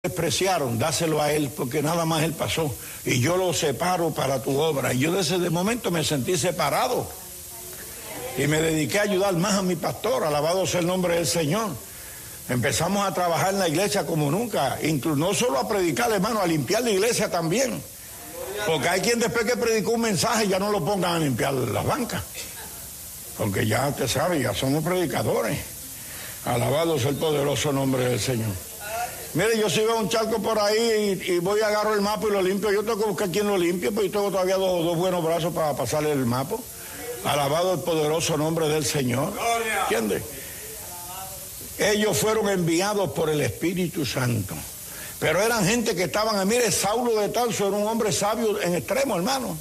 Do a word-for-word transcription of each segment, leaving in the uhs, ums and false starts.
despreciaron, dáselo a él, porque nada más él pasó, y yo lo separo para tu obra. Y yo desde ese momento me sentí separado, y me dediqué a ayudar más a mi pastor, alabado sea el nombre del Señor. Empezamos a trabajar en la iglesia como nunca, incluso no solo a predicar, hermano, a limpiar la iglesia también, porque hay quien después que predicó un mensaje ya no lo pongan a limpiar las bancas, porque ya usted sabe, ya somos predicadores. Alabado sea el poderoso nombre del Señor. Mire, yo si veo un charco por ahí y, y voy a agarro el mapa y lo limpio, yo tengo que buscar quien lo limpie, pues yo tengo todavía dos, dos buenos brazos para pasarle el mapa. Alabado el poderoso nombre del Señor. ¿Entiende? Ellos fueron enviados por el Espíritu Santo, pero eran gente que estaban, mire, Saulo de Tarso era un hombre sabio en extremo, hermano.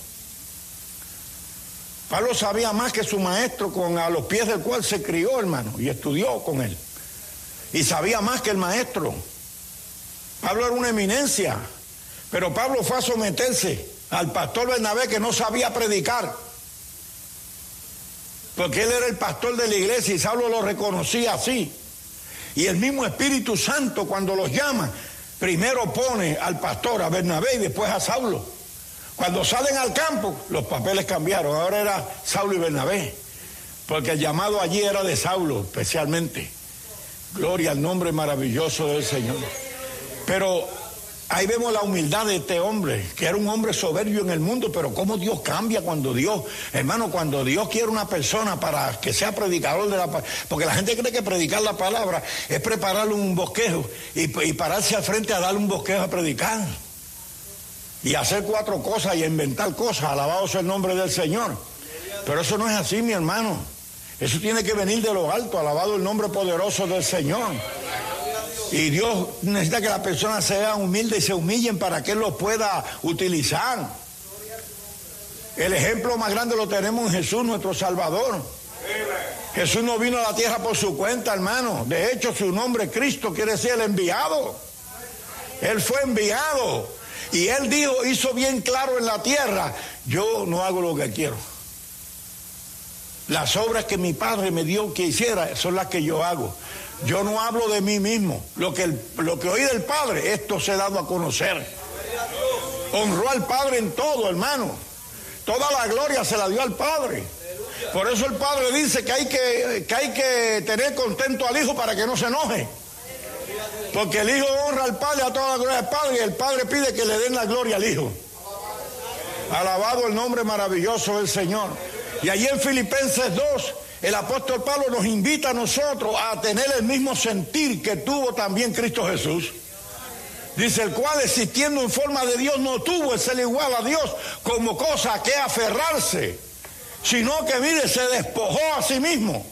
Pablo sabía más que su maestro, con a los pies del cual se crió, hermano, y estudió con él. Y sabía más que el maestro. Pablo era una eminencia, pero Pablo fue a someterse al pastor Bernabé, que no sabía predicar, porque él era el pastor de la iglesia y Saulo lo reconocía así. Y el mismo Espíritu Santo, cuando los llama, primero pone al pastor, a Bernabé, y después a Saulo. Cuando salen al campo, los papeles cambiaron, ahora era Saulo y Bernabé, porque el llamado allí era de Saulo especialmente. Gloria al nombre maravilloso del Señor. Pero ahí vemos la humildad de este hombre, que era un hombre soberbio en el mundo, pero cómo Dios cambia cuando Dios, hermano, cuando Dios quiere una persona para que sea predicador de la palabra, porque la gente cree que predicar la palabra es prepararle un bosquejo y, y pararse al frente a darle un bosquejo a predicar, y hacer cuatro cosas y inventar cosas, alabado sea el nombre del Señor. Pero eso no es así, mi hermano, eso tiene que venir de lo alto, alabado el nombre poderoso del Señor. Y Dios necesita que las personas sean humildes y se humillen para que Él los pueda utilizar. El ejemplo más grande lo tenemos en Jesús, nuestro Salvador. Jesús no vino a la tierra por su cuenta, hermano. De hecho, su nombre, Cristo, quiere decir el enviado. Él fue enviado. Y Él dijo, hizo bien claro en la tierra, yo no hago lo que quiero. Las obras que mi Padre me dio que hiciera son las que yo hago. Yo no hablo de mí mismo. Lo que, el, lo que oí del Padre, esto se ha dado a conocer. Honró al Padre en todo, hermano. Toda la gloria se la dio al Padre. Por eso el Padre dice que hay que, que, hay que tener contento al Hijo para que no se enoje. Porque el Hijo honra al Padre, a toda la gloria al Padre, y el Padre pide que le den la gloria al Hijo. Alabado el nombre maravilloso del Señor. Y allí en Filipenses dos, el apóstol Pablo nos invita a nosotros a tener el mismo sentir que tuvo también Cristo Jesús. Dice, el cual existiendo en forma de Dios no tuvo el ser igual a Dios como cosa a que aferrarse, sino que, mire, se despojó a sí mismo.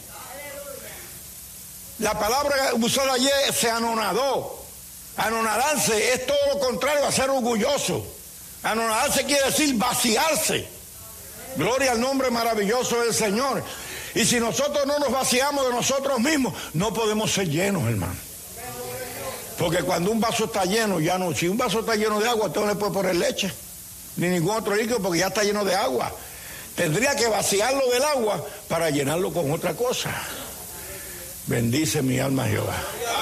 La palabra usada ayer, se anonadó. Anonadarse es todo lo contrario a ser orgulloso. Anonadarse quiere decir vaciarse. Gloria al nombre maravilloso del Señor. Y si nosotros no nos vaciamos de nosotros mismos, no podemos ser llenos, hermano. Porque cuando un vaso está lleno, ya no, si un vaso está lleno de agua, usted no le puede poner leche, ni ningún otro líquido, porque ya está lleno de agua. Tendría que vaciarlo del agua para llenarlo con otra cosa. Bendice mi alma Jehová.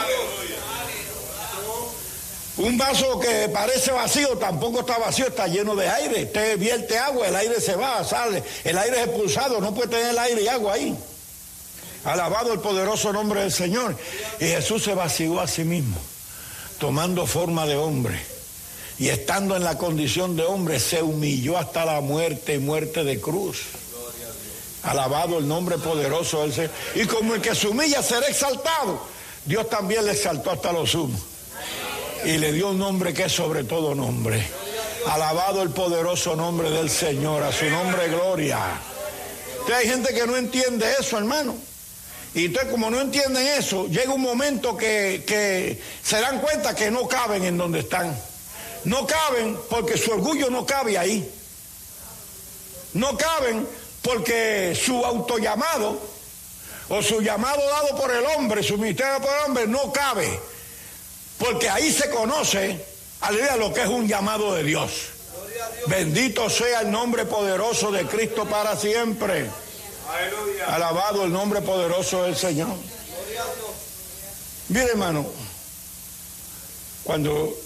Un vaso que parece vacío tampoco está vacío, está lleno de aire. Usted vierte agua, el aire se va, sale, el aire es expulsado, no puede tener el aire y agua ahí. Alabado el poderoso nombre del Señor. Y Jesús se vació a sí mismo, tomando forma de hombre. Y estando en la condición de hombre, se humilló hasta la muerte y muerte de cruz. Alabado el nombre poderoso del Señor. Y como el que se humilla será exaltado, Dios también le exaltó hasta lo sumo. Y le dio un nombre que es sobre todo nombre. Alabado el poderoso nombre del Señor, a su nombre gloria. Entonces hay gente que no entiende eso, hermano. Y entonces, como no entienden eso, llega un momento que, que se dan cuenta que no caben en donde están. No caben porque su orgullo no cabe ahí. No caben porque su autollamado o su llamado dado por el hombre, su ministerio por el hombre, no cabe. Porque ahí se conoce, aleluya, lo que es un llamado de Dios. Bendito sea el nombre poderoso de Cristo para siempre. Aleluya. Alabado el nombre poderoso del Señor. Mire, hermano, cuando